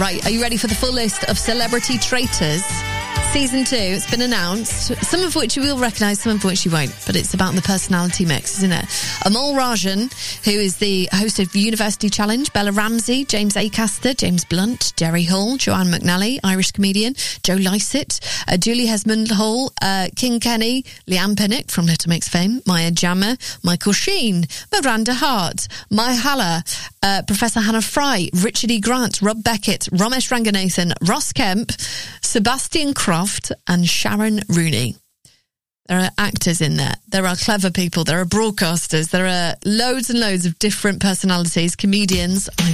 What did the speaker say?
Right, are you ready for the full list of Celebrity Traitors? Season 2, it's been announced, some of which you will recognise, some of which you won't, but it's about the personality mix, isn't it? Amol Rajan, who is the host of University Challenge, Bella Ramsey, James Acaster, James Blunt, Jerry Hall, Joanne McNally, Irish comedian, Joe Lycett, Julie Hesmond Hall, King Kenny, Leanne Pinnock from Little Mix fame, Maya Jama, Michael Sheen, Miranda Hart, Mai Halla, Professor Hannah Fry, Richard E. Grant, Rob Beckett, Ramesh Ranganathan, Ross Kemp, Sebastian Croft and Sharon Rooney. There are actors in there. There are clever people. There are broadcasters. There are loads and loads of different personalities, comedians.